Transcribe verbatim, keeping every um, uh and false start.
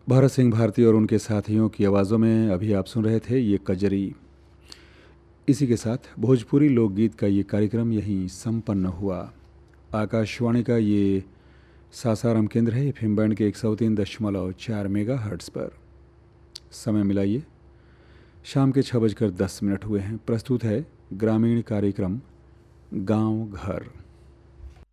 भरत सिंह भारती और उनके साथियों की आवाज़ों में अभी आप सुन रहे थे ये कजरी। इसी के साथ भोजपुरी लोकगीत का ये कार्यक्रम यहीं संपन्न हुआ। आकाशवाणी का ये सासाराम केंद्र है एफएम बैंड के एक सौ तीन दशमलव चार मेगा हर्ट्स पर। समय मिलाइए शाम के छः बजकर दस मिनट हुए हैं। प्रस्तुत है ग्रामीण कार्यक्रम गांव घर।